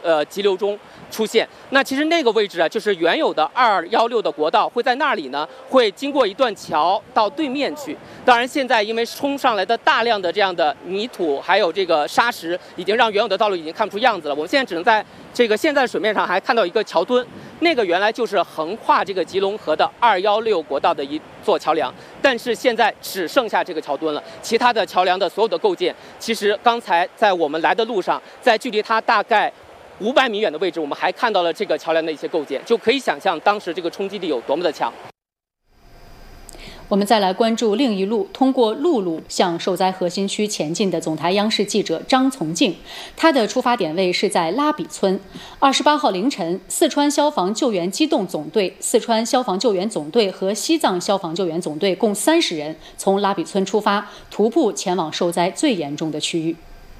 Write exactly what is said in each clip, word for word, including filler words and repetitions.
呃急流中出现。那其实那个位置啊，就是原有的二一六的国道会在那里呢，会经过一段桥到对面去。当然，现在因为冲上来的大量的这样的泥土还有这个沙石，已经让原有的道路已经看不出样子了。我们现在只能在这个现在的水面上还看到一个桥墩，那个原来就是横跨这个吉隆河的二一六国道的一座桥梁，但是现在只剩下这个桥墩了，其他的桥梁的所有的构件，其实刚才在我们来的路上，在距离它大概五百米远的位置，我们还看到了这个桥梁的一些构件，就可以想象当时这个冲击力有多么的强。 我们再来关注另一路通过陆路向受灾核心区前进的总台央视记者张从静，他的出发点位是在拉比村。二十八号凌晨，四川消防救援机动总队、四川消防救援总队和西藏消防救援总队共三十人从拉比村出发，徒步前往受灾最严重的区域。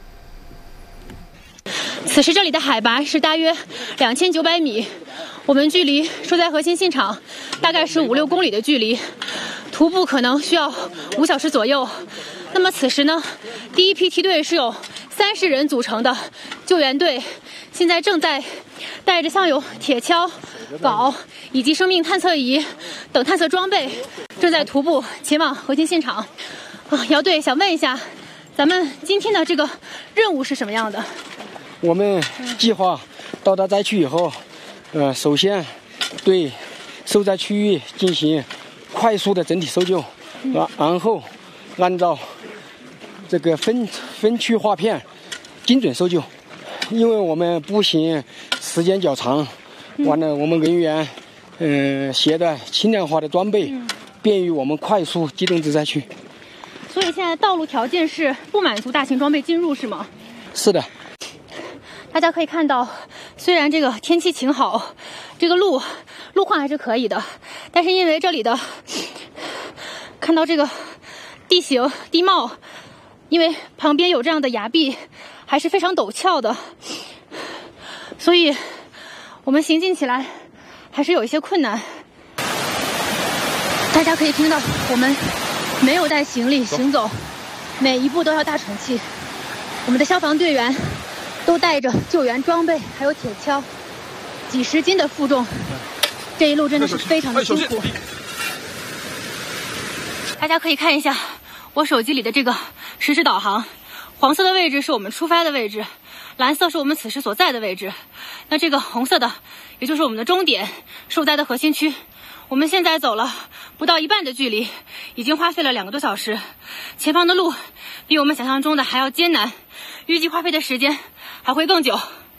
此时这里的海拔是大约两千九百米，我们距离受灾核心现场大概是五六公里的距离，徒步可能需要五小时左右。那么此时呢，第一批梯队是有三十人组成的救援队，现在正在带着像有铁锹、镐以及生命探测仪等探测装备，正在徒步前往核心现场。啊，姚队想问一下，咱们今天的这个任务是什么样的？ 我们计划到达灾区以后，呃，首先对受灾区域进行快速的整体搜救，啊，然后按照这个分分区划片精准搜救。因为我们步行时间较长，完了我们人员嗯、呃、携带轻量化的装备，便于我们快速机动至灾区。 所以现在道路条件是不满足大型装备进入，是吗？ 是的。 大家可以看到，虽然这个天气晴好，这个路路况还是可以的，但是因为这里的看到这个地形地貌，因为旁边有这样的崖壁，还是非常陡峭的，所以我们行进起来还是有一些困难。大家可以听到，我们没有带行李行走，每一步都要大喘气。我们的消防队员都带着救援装备，还有铁锹，几十斤的负重，这一路真的是非常的辛苦。大家可以看一下我手机里的这个实时导航，黄色的位置是我们出发的位置，蓝色是我们此时所在的位置，那这个红色的也就是我们的终点，受灾的核心区。我们现在走了不到一半的距离，已经花费了两个多小时，前方的路比我们想象中的还要艰难，预计花费的时间还会更久。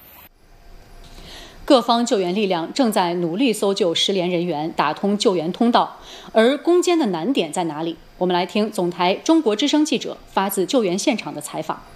各方救援力量正在努力搜救失联人员，打通救援通道。而攻坚的难点在哪里？我们来听总台中国之声记者发自救援现场的采访。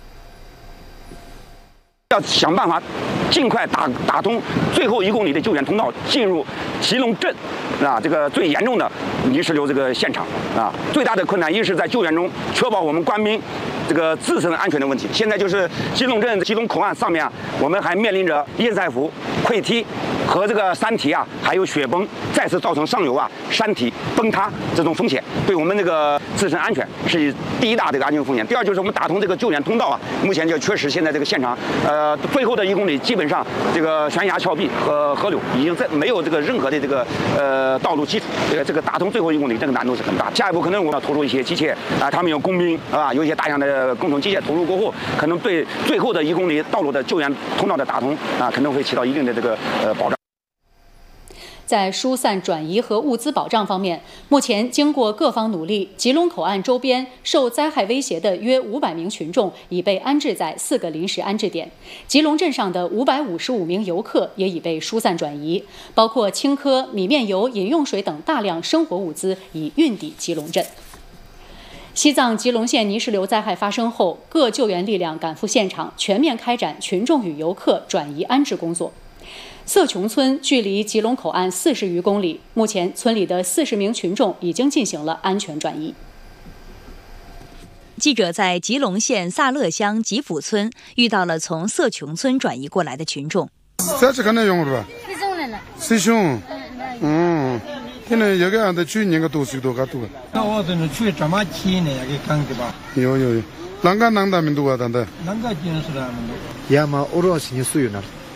要想办法尽快打打通最后一公里的救援通道，进入吉隆镇啊，这个最严重的泥石流这个现场啊。最大的困难一是在救援中确保我们官兵这个自身安全的问题。现在就是吉隆镇吉隆口岸上面啊，我们还面临着堰塞湖溃堤和这个山体啊，还有雪崩再次造成上游啊山体崩塌这种风险，对我们这个自身安全是第一大这个安全风险。第二就是我们打通这个救援通道啊，目前就确实现在这个现场呃最后的一公里基本上这个悬崖峭壁和河流已经在没有这个任何的这个呃道路基础，这个这个打通最后一公里这个难度是很大。下一步可能我们要投入一些机械啊，他们有工兵啊，有一些大量的工程机械投入过后，可能对最后的一公里道路的救援通道的打通啊，可能会起到一定的这个呃保障。 在疏散转移和物资保障方面，目前经过各方努力，吉隆口岸周边受灾害威胁的约五百名群众已被安置在四个临时安置点。吉隆镇上的五百五十五名游客也已被疏散转移，包括青稞、米面油、饮用水等大量生活物资已运抵吉隆镇。西藏吉隆县泥石流灾害发生后，各救援力量赶赴现场，全面开展群众与游客转移安置工作。色琼村距离吉隆口岸四十余公里，目前村里的四十名群众已经进行了安全转移。 记者在吉隆县萨勒乡吉府村遇到了从色琼村转移过来的群众。 这是可能用的吧？色琼，嗯，现在这个的去年个多少多个多？ 那我这能去这么几年给看的吧？ 有有有，啷个啷个民多啊？等等。 啷个就是他们的。 也嘛，俄罗斯人属于哪？